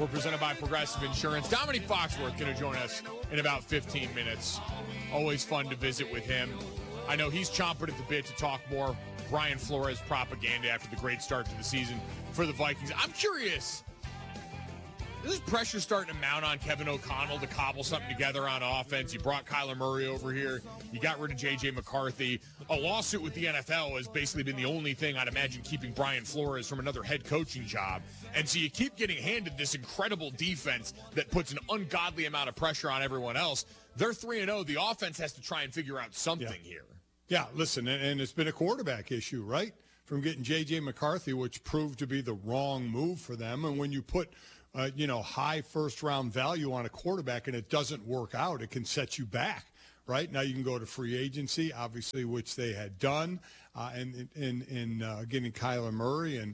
We're presented by Progressive Insurance. Dominique Foxworth going to join us in about 15 minutes. Always fun to visit with him. I know he's chomping at the bit to talk more Brian Flores propaganda after the great start to the season for the Vikings. I'm curious, this pressure starting to mount on Kevin O'Connell to cobble something together on offense. You brought Kyler Murray over here. You got rid of J.J. McCarthy. A lawsuit with the NFL has basically been the only thing I'd imagine keeping Brian Flores from another head coaching job. And so you keep getting handed this incredible defense that puts an ungodly amount of pressure on everyone else. They're 3-0. The offense has to try and figure out something here. Yeah, listen, and it's been a quarterback issue, right? From getting J.J. McCarthy, which proved to be the wrong move for them. And when you put high first-round value on a quarterback and it doesn't work out, it can set you back, right? Now you can go to free agency, obviously, which they had done, and getting Kyler Murray. And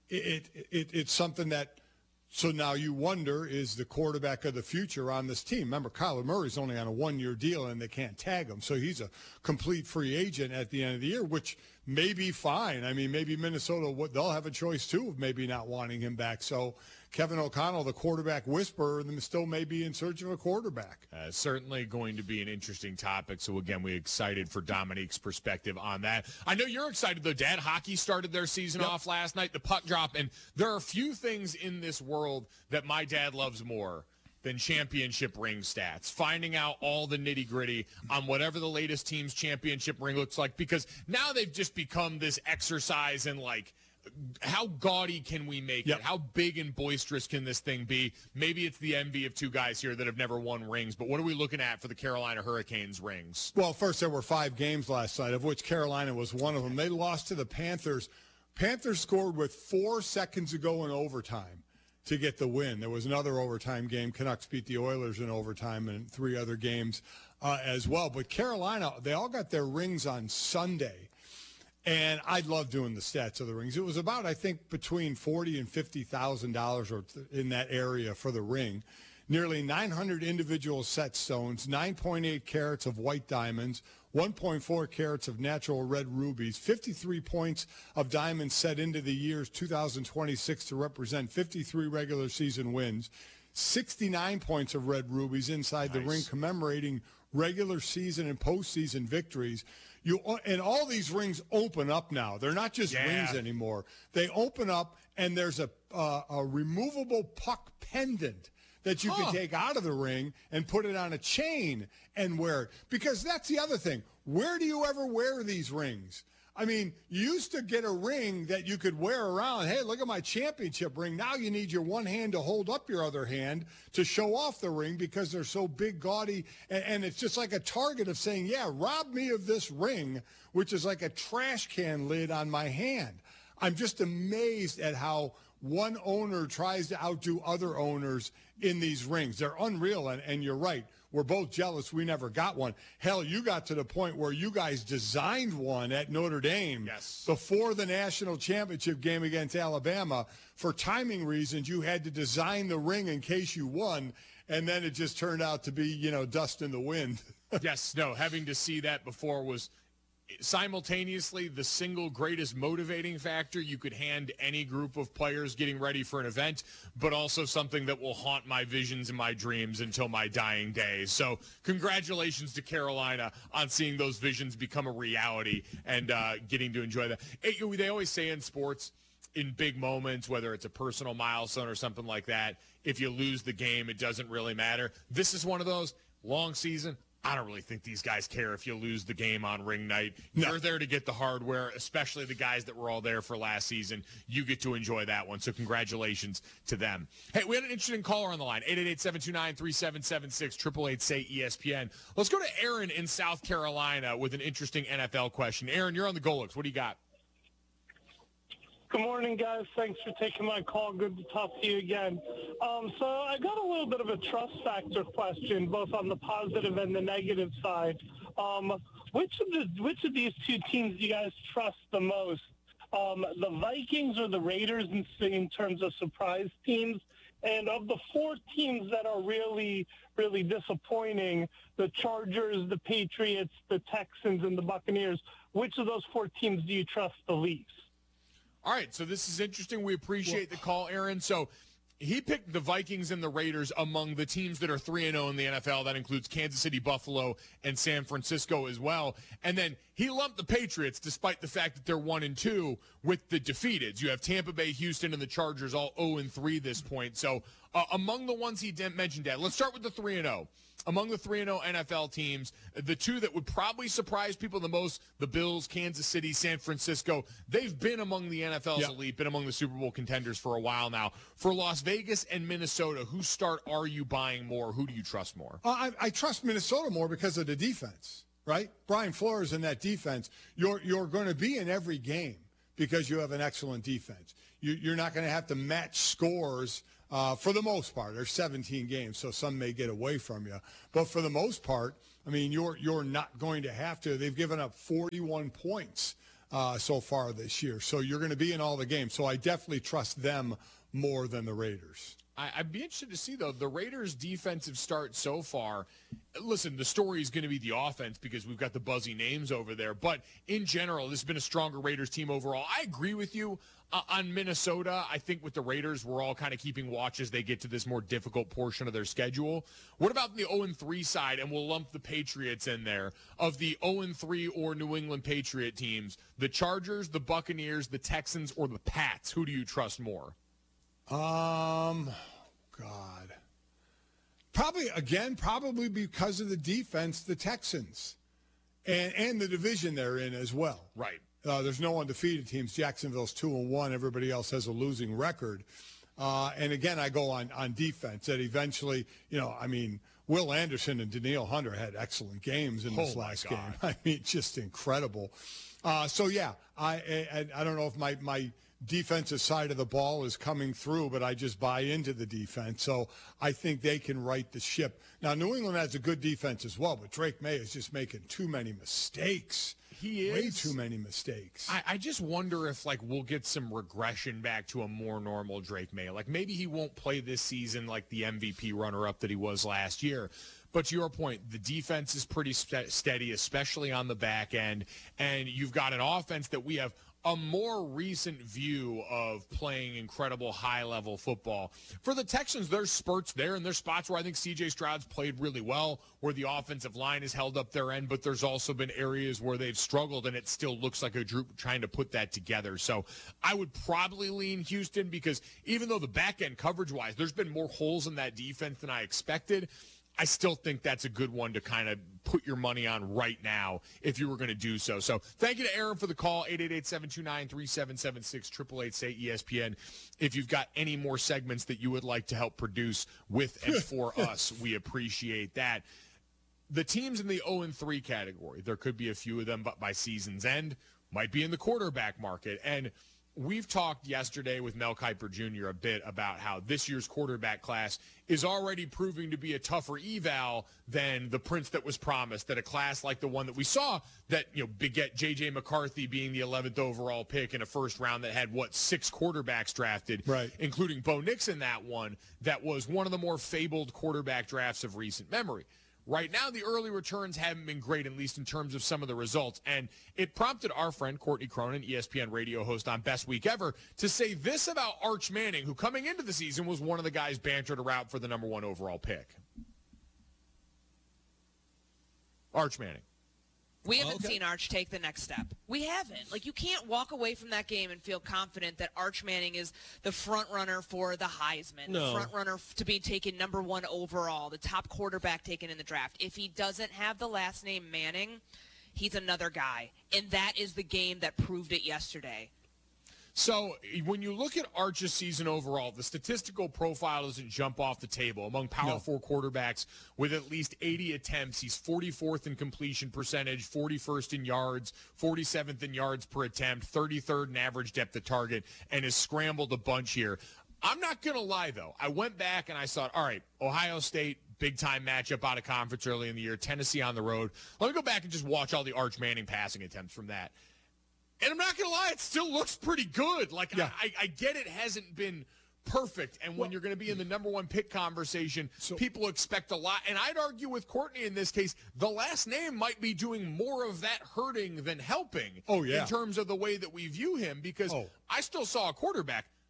it's something that – so now you wonder, is the quarterback of the future on this team? Remember, Kyler Murray's only on a one-year deal, and they can't tag him. So he's a complete free agent at the end of the year, which may be fine. I mean, maybe Minnesota, they'll have a choice, too, of maybe not wanting him back. So Kevin O'Connell, the quarterback whisperer, still may be in search of a quarterback. Certainly going to be an interesting topic. So, again, we're excited for Dominique's perspective on that. I know you're excited, though, Dad. Hockey started their season off last night, the puck drop. And there are a few things in this world that my dad loves more than championship ring stats, finding out all the nitty-gritty on whatever the latest team's championship ring looks like, because now they've just become this exercise in, like, how gaudy can we make it? How big and boisterous can this thing be? Maybe it's the envy of two guys here that have never won rings, but what are we looking at for the Carolina Hurricanes rings? Well, first, there were 5 games last night, of which Carolina was one of them. They lost to the Panthers. Panthers scored with 4 seconds to go in overtime to get the win. There was another overtime game. Canucks beat the Oilers in overtime and 3 other games as well. But Carolina, they all got their rings on Sunday. And I love doing the stats of the rings. It was about, I think, between $40,000 and $50,000 or in that area for the ring. Nearly 900 individual set stones, 9.8 carats of white diamonds, 1.4 carats of natural red rubies, 53 points of diamonds set into the years 2026 to represent 53 regular season wins, 69 points of red rubies inside the ring commemorating regular season and postseason victories. And all these rings open up now. They're not just rings anymore. They open up, and there's a removable puck pendant that you can take out of the ring and put it on a chain and wear it. Because that's the other thing. Where do you ever wear these rings? I mean, you used to get a ring that you could wear around. Hey, look at my championship ring. Now you need your one hand to hold up your other hand to show off the ring because they're so big, gaudy. And it's just like a target of saying, yeah, rob me of this ring, which is like a trash can lid on my hand. I'm just amazed at how one owner tries to outdo other owners in these rings. They're unreal, and you're right. We're both jealous we never got one. Hell, you got to the point where you guys designed one at Notre Dame before the national championship game against Alabama. For timing reasons, you had to design the ring in case you won, and then it just turned out to be, dust in the wind. Having to see that before was simultaneously the single greatest motivating factor you could hand any group of players getting ready for an event, but also something that will haunt my visions and my dreams until my dying days. So congratulations to Carolina on seeing those visions become a reality and getting to enjoy that. They always say in sports, in big moments, whether it's a personal milestone or something like that, if you lose the game, it doesn't really matter. This is one of those. Long season, I don't really think these guys care if you lose the game on ring night. You're there to get the hardware, especially the guys that were all there for last season. You get to enjoy that one, so congratulations to them. Hey, we had an interesting caller on the line, 888-729-3776, 888-SAY-ESPN. Let's go to Aaron in South Carolina with an interesting NFL question. Aaron, you're on the Golix. What do you got? Good morning, guys. Thanks for taking my call. Good to talk to you again. So I got a little bit of a trust factor question, both on the positive and the negative side. Which of these two teams do you guys trust the most? The Vikings or the Raiders in terms of surprise teams? And of the 4 teams that are really, really disappointing, the Chargers, the Patriots, the Texans, and the Buccaneers, which of those 4 teams do you trust the least? All right, so this is interesting. We appreciate the call, Aaron. So He picked the Vikings and the Raiders among the teams that are 3-0 in the NFL. That includes Kansas City, Buffalo, and San Francisco as well. And then he lumped the Patriots, despite the fact that they're 1-2, with the defeateds. You have Tampa Bay, Houston, and the Chargers all 0-3 this point. So among the ones he mentioned, Dad, let's start with the 3-0. Among the 3-0 NFL teams, the two that would probably surprise people the most, the Bills, Kansas City, San Francisco, they've been among the NFL's elite, been among the Super Bowl contenders for a while now. For Las Vegas and Minnesota, whose start are you buying more? Who do you trust more? I trust Minnesota more because of the defense, right? Brian Flores in that defense. You're going to be in every game because you have an excellent defense. You're not going to have to match scores for the most part. There's 17 games, so some may get away from you. But for the most part, I mean, you're not going to have to. They've given up 41 points so far this year. So you're going to be in all the games. So I definitely trust them more than the Raiders. I'd be interested to see, though, the Raiders' defensive start so far. Listen, the story is going to be the offense because we've got the buzzy names over there. But in general, this has been a stronger Raiders team overall. I agree with you on Minnesota. I think with the Raiders, we're all kind of keeping watch as they get to this more difficult portion of their schedule. What about the 0-3 side? And we'll lump the Patriots in there. Of the 0-3 or New England Patriot teams, the Chargers, the Buccaneers, the Texans, or the Pats, who do you trust more? God. Probably because of the defense, the Texans. And the division they're in as well. Right. There's no undefeated teams. Jacksonville's 2-1. Everybody else has a losing record. And again, I go on defense. That eventually, Will Anderson and Danielle Hunter had excellent games in this last game. I mean, just incredible. I don't know if my defensive side of the ball is coming through, but I just buy into the defense. So I think they can right the ship. Now, New England has a good defense as well, but Drake May is just making too many mistakes. He is. Way too many mistakes. I just wonder if, we'll get some regression back to a more normal Drake May. Maybe he won't play this season like the MVP runner-up that he was last year. But to your point, the defense is pretty steady, especially on the back end. And you've got an offense that we have a more recent view of playing incredible high-level football. For the Texans, there's spurts there, and there's spots where I think C.J. Stroud's played really well, where the offensive line has held up their end, but there's also been areas where they've struggled, and it still looks like a group trying to put that together. So I would probably lean Houston because even though the back-end coverage-wise, there's been more holes in that defense than I expected, I still think that's a good one to kind of put your money on right now if you were going to do so. So thank you to Aaron for the call, 888-729-3776, 888-SAY-ESPN. If you've got any more segments that you would like to help produce with and for us, we appreciate that. The teams in the 0-3 category, there could be a few of them, but by season's end, might be in the quarterback market. And we've talked yesterday with Mel Kiper Jr. a bit about how this year's quarterback class is already proving to be a tougher eval than the prince that was promised, that a class like the one that we saw that, beget J.J. McCarthy being the 11th overall pick in a first round that had, 6 quarterbacks drafted, right, including Bo Nix in that one, that was one of the more fabled quarterback drafts of recent memory. Right now, the early returns haven't been great, at least in terms of some of the results. And it prompted our friend Courtney Cronin, ESPN radio host on Best Week Ever, to say this about Arch Manning, who coming into the season was one of the guys bantered around for the number 1 overall pick. Arch Manning. We haven't seen Arch take the next step. We haven't. You can't walk away from that game and feel confident that Arch Manning is the front runner for the Heisman, the front runner to be taken number 1 overall, the top quarterback taken in the draft. If he doesn't have the last name Manning, he's another guy. And that is the game that proved it yesterday. So when you look at Arch's season overall, the statistical profile doesn't jump off the table. Among Power 4 quarterbacks with at least 80 attempts, he's 44th in completion percentage, 41st in yards, 47th in yards per attempt, 33rd in average depth of target, and has scrambled a bunch here. I'm not going to lie, though. I went back and I thought, all right, Ohio State, big-time matchup out of conference early in the year, Tennessee on the road. Let me go back and just watch all the Arch Manning passing attempts from that. And I'm not going to lie, it still looks pretty good. I get it hasn't been perfect. And when you're going to be in the number 1 pick conversation, people expect a lot. And I'd argue with Courtney in this case, the last name might be doing more of that hurting than helping in terms of the way that we view him, because I still saw a quarterback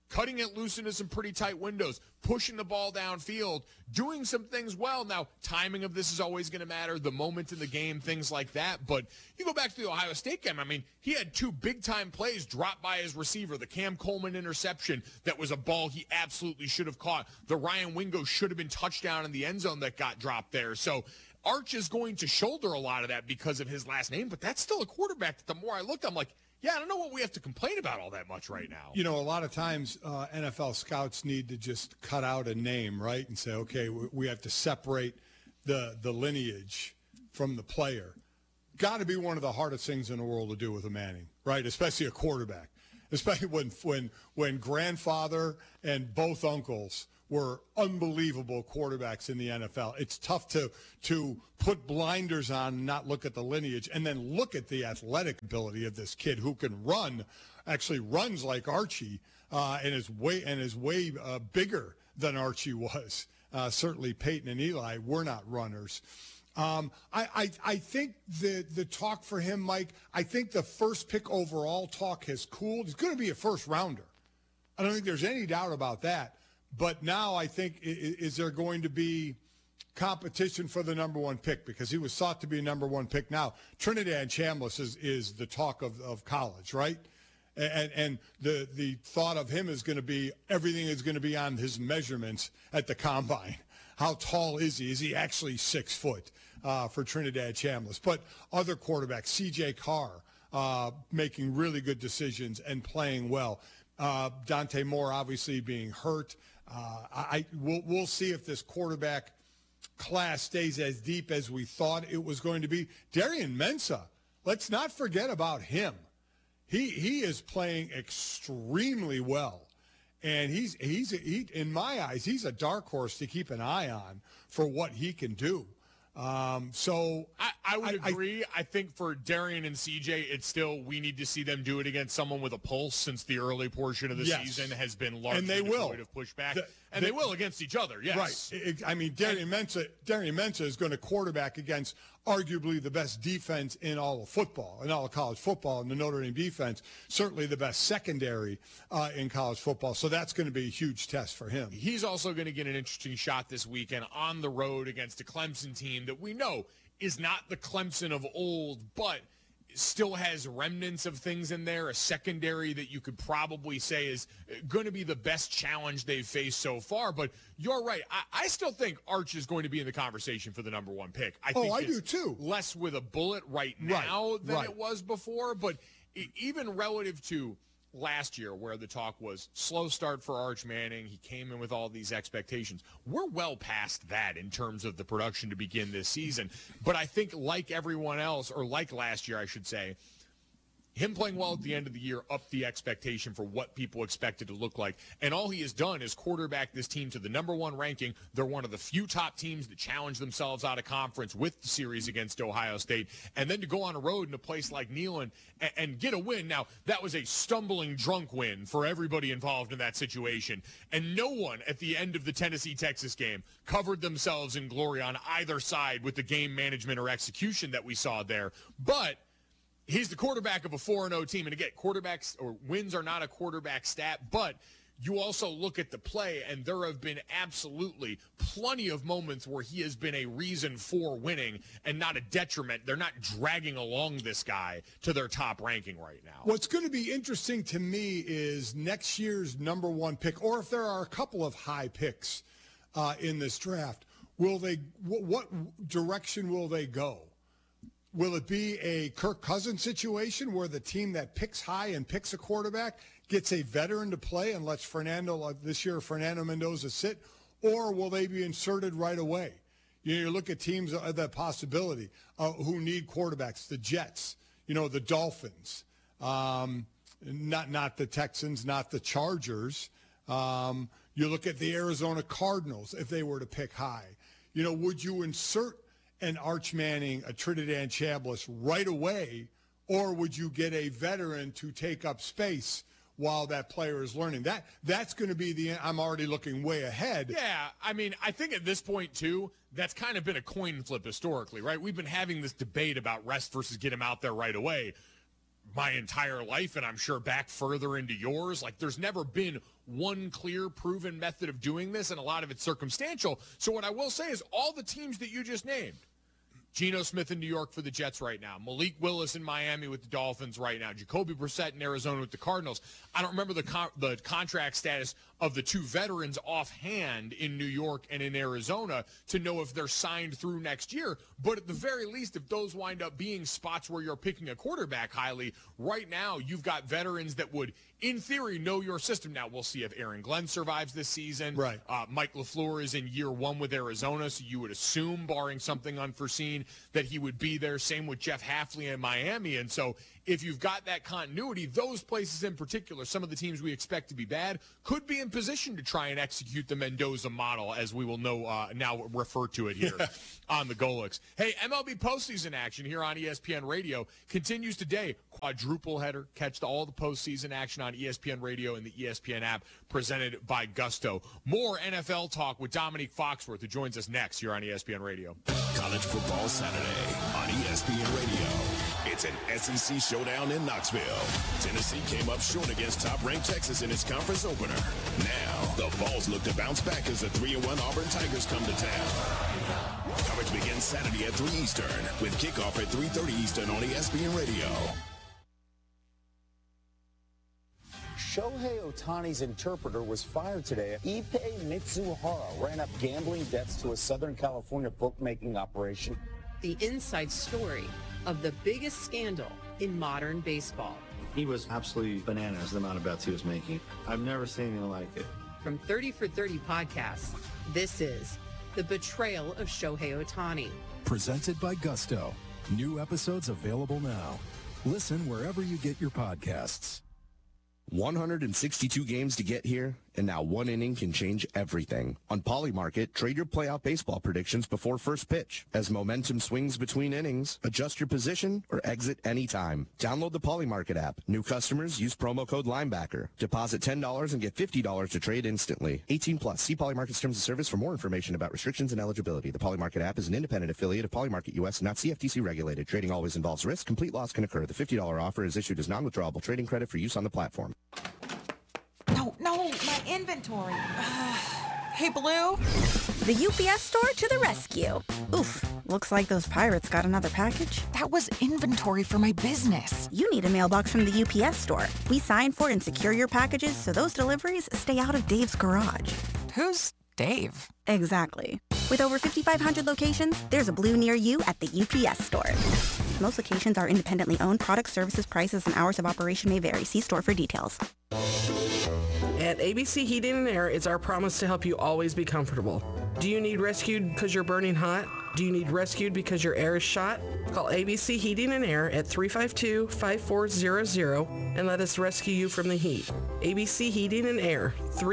cutting it loose into some pretty tight windows, pushing the ball downfield, doing some things well. Now, timing of this is always going to matter, the moment in the game, things like that. But you go back to the Ohio State game, I mean, he had 2 big-time plays dropped by his receiver. The Cam Coleman interception that was a ball he absolutely should have caught. The Ryan Wingo should have been touchdown in the end zone that got dropped there. So Arch is going to shoulder a lot of that because of his last name, but that's still a quarterback that the more I looked, I'm like, yeah, I don't know what we have to complain about all that much right now. You know, a lot of times NFL scouts need to just cut out a name, right, and say, okay, we have to separate the lineage from the player. Got to be one of the hardest things in the world to do with a Manning, right, especially a quarterback, especially when grandfather and both uncles were unbelievable quarterbacks in the NFL. It's tough to put blinders on and not look at the lineage and then look at the athletic ability of this kid who can run, actually runs like Archie, and is way bigger than Archie was. Certainly Peyton and Eli were not runners. I think the talk for him, Mike, I think the first pick overall talk has cooled. He's going to be a first rounder. I don't think there's any doubt about that. But now I think, is there going to be competition for the number 1 pick? Because he was thought to be a number 1 pick. Now, Trinidad Chambliss is the talk of college, right? And the thought of him is going to be, everything is going to be on his measurements at the combine. How tall is he? Is he actually 6 foot for Trinidad Chambliss? But other quarterbacks, C.J. Carr, making really good decisions and playing well. Dante Moore obviously being hurt. We'll see if this quarterback class stays as deep as we thought it was going to be. Darian Mensah, let's not forget about him. He is playing extremely well, and he's in my eyes, he's a dark horse to keep an eye on for what he can do. So I would agree. I think for Darian and CJ, it's still, we need to see them do it against someone with a pulse, since the early portion of the season has been largely devoid of pushback. They will against each other, yes. Right. I mean, Darian Mensah is going to quarterback against arguably the best defense in all of football, in all of college football, and the Notre Dame defense, certainly the best secondary in college football. So that's going to be a huge test for him. He's also going to get an interesting shot this weekend on the road against a Clemson team that we know is not the Clemson of old, but still has remnants of things in there, a secondary that you could probably say is going to be the best challenge they've faced so far. But you're right. I still think Arch is going to be in the conversation for the number 1 pick. I do too. Less with a bullet right now than it was before, but even relative to last year, where the talk was slow start for Arch Manning, he came in with all these expectations. We're well past that in terms of the production to begin this season. But I think, like everyone else, or like last year, I should say, him playing well at the end of the year upped the expectation for what people expected to look like. And all he has done is quarterback this team to the number 1 ranking. They're one of the few top teams that challenge themselves out of conference with the series against Ohio State. And then to go on a road in a place like Neyland and get a win. Now, that was a stumbling drunk win for everybody involved in that situation. And no one at the end of the Tennessee-Texas game covered themselves in glory on either side with the game management or execution that we saw there. But he's the quarterback of a 4-0 team. And again, quarterbacks or wins are not a quarterback stat, but you also look at the play, and there have been absolutely plenty of moments where he has been a reason for winning and not a detriment. They're not dragging along this guy to their top ranking right now. What's going to be interesting to me is next year's number 1 pick, or if there are a couple of high picks in this draft, what direction will they go? Will it be a Kirk Cousins situation where the team that picks high and picks a quarterback gets a veteran to play and lets Fernando Mendoza sit, or will they be inserted right away? You look at teams of that possibility who need quarterbacks, the Jets, the Dolphins, not the Texans, not the Chargers. You look at the Arizona Cardinals if they were to pick high. Would you insert an Arch Manning, a Trinidad Chambliss right away, or would you get a veteran to take up space while that player is learning? That's going to be I'm already looking way ahead. Yeah, I mean, I think at this point, too, that's kind of been a coin flip historically, right? We've been having this debate about rest versus get him out there right away. my entire life, and I'm sure back further into yours. Like, there's never been one clear, proven method of doing this, and a lot of it's circumstantial. So what I will say is all the teams that you just named, Geno Smith in New York for the Jets right now, Malik Willis in Miami with the Dolphins right now, Jacoby Brissett in Arizona with the Cardinals. I don't remember the contract status of the two veterans offhand in New York and in Arizona to know if they're signed through next year. But at the very least, if those wind up being spots where you're picking a quarterback highly, right now you've got veterans that would, in theory, know your system. Now, we'll see if Aaron Glenn survives this season. Right. Mike LaFleur is in year one with Arizona, so you would assume, barring something unforeseen, that he would be there. Same with Jeff Hafley in Miami. And so if you've got that continuity, those places in particular, some of the teams we expect to be bad, could be in position to try and execute the Mendoza model, as we will know now refer to it here on the Golix. Hey, MLB postseason action here on ESPN Radio continues today. Quadruple header. Catch all the postseason action on ESPN Radio and the ESPN app, presented by Gusto. More NFL talk with Dominique Foxworth, who joins us next here on ESPN Radio. College Football Saturday on ESPN Radio. It's an SEC showdown in Knoxville. Tennessee came up short against top-ranked Texas in its conference opener. Now, the Vols look to bounce back as the 3-1 Auburn Tigers come to town. Coverage begins Saturday at 3 Eastern with kickoff at 3:30 Eastern on ESPN Radio. Shohei Ohtani's interpreter was fired today. Ippei Mitsuhara ran up gambling debts to a Southern California bookmaking operation. The inside story of the biggest scandal in modern baseball. He was absolutely bananas, the amount of bets he was making. I've never seen anything like it. From 30 for 30 podcasts, this is The Betrayal of Shohei Ohtani. Presented by Gusto. New episodes available now. Listen wherever you get your podcasts. 162 games to get here, and now one inning can change everything. On Polymarket, trade your playoff baseball predictions before first pitch. As momentum swings between innings, adjust your position or exit anytime. Download the Polymarket app. New customers use promo code Linebacker. Deposit $10 and get $50 to trade instantly. 18 plus. See Polymarket's terms of service for more information about restrictions and eligibility. The Polymarket app is an independent affiliate of Polymarket US, not CFTC regulated. Trading always involves risk. Complete loss can occur. The $50 offer is issued as non-withdrawable trading credit for use on the platform. No, my inventory. Hey, Blue. The UPS store to the rescue. Oof, looks like those pirates got another package. That was inventory for my business. You need a mailbox from the UPS store. We sign for and secure your packages so those deliveries stay out of Dave's garage. Who's Dave? Exactly. With over 5,500 locations, there's a Blue near you at the UPS store. Most locations are independently owned. Products, services, prices, and hours of operation may vary. See store for details. At ABC Heating and Air, it's our promise to help you always be comfortable. Do you need rescued because you're burning hot? Do you need rescued because your air is shot? Call ABC Heating and Air at 352-5400 and let us rescue you from the heat. ABC Heating and Air,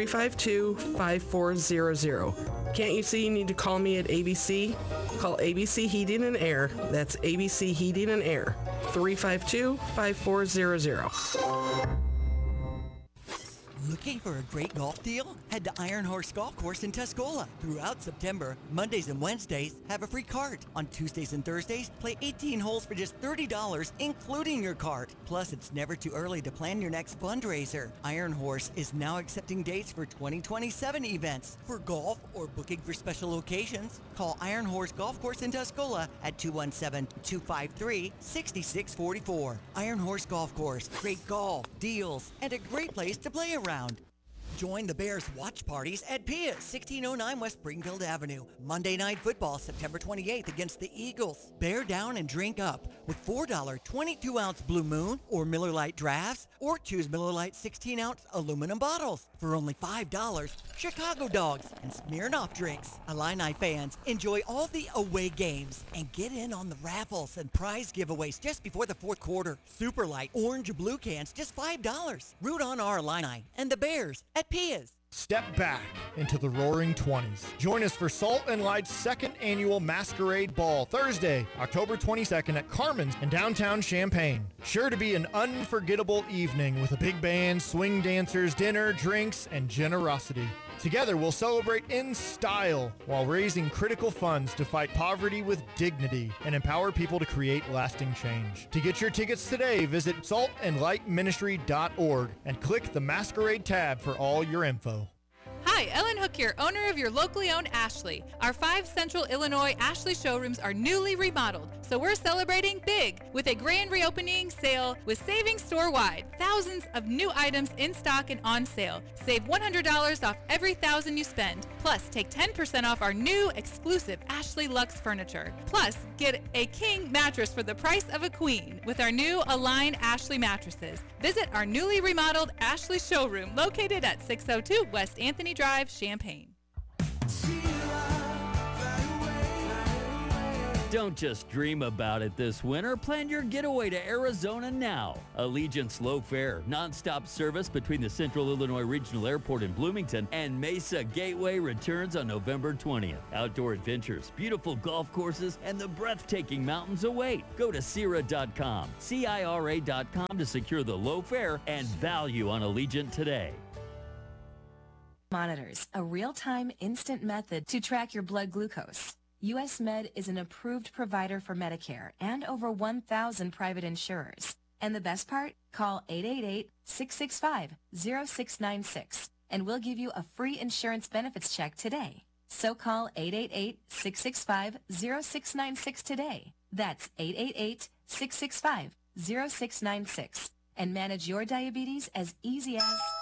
352-5400. Can't you see you need to call me at ABC? Call ABC Heating and Air. That's ABC Heating and Air, 352-5400. Looking for a great golf deal? Head to Iron Horse Golf Course in Tuscola. Throughout September, Mondays and Wednesdays, have a free cart. On Tuesdays and Thursdays, play 18 holes for just $30, including your cart. Plus, it's never too early to plan your next fundraiser. Iron Horse is now accepting dates for 2027 events. For golf or booking for special occasions, call Iron Horse Golf Course in Tuscola at 217-253-6644. Iron Horse Golf Course. Great golf, deals, and a great place to play around. Join the Bears watch parties at Pia's, 1609 West Springfield Avenue. Monday Night Football, September 28th against the Eagles. Bear down and drink up with $4 22-ounce Blue Moon or Miller Lite drafts, or choose Miller Lite 16-ounce aluminum bottles. For only $5, Chicago Dogs and Smirnoff drinks. Illini fans, enjoy all the away games and get in on the raffles and prize giveaways just before the fourth quarter. Super Light orange or blue cans, just $5. Root on our Illini and the Bears at Pia's. Step back into the roaring 20s. Join us for Salt and Light's second annual Masquerade Ball, Thursday, October 22nd at Carmen's in downtown Champaign. Sure to be an unforgettable evening with a big band, swing dancers, dinner, drinks, and generosity. Together, we'll celebrate in style while raising critical funds to fight poverty with dignity and empower people to create lasting change. To get your tickets today, visit saltandlightministry.org and click the Masquerade tab for all your info. Hi, Ellen Hook here, owner of your locally owned Ashley. Our 5 Central Illinois Ashley showrooms are newly remodeled, so we're celebrating big with a grand reopening sale with savings store-wide. Thousands of new items in stock and on sale. Save $100 off every $1,000 you spend. Plus, take 10% off our new exclusive Ashley Luxe furniture. Plus, get a king mattress for the price of a queen with our new Align Ashley mattresses. Visit our newly remodeled Ashley showroom located at 602 West Anthony Drive, Champaign. Don't just dream about it this winter. Plan your getaway to Arizona now. Allegiant Slow Fare, nonstop service between the Central Illinois Regional Airport in Bloomington and Mesa Gateway returns on November 20th. Outdoor adventures, beautiful golf courses, and the breathtaking mountains await. Go to Cira.com, CIRA.com to secure the low fare and value on Allegiant today. Monitors, a real-time instant method to track your blood glucose. US Med is an approved provider for Medicare and over 1,000 private insurers. And the best part? Call 888-665-0696 and we'll give you a free insurance benefits check today. So call 888-665-0696 today. That's 888-665-0696 and manage your diabetes as easy as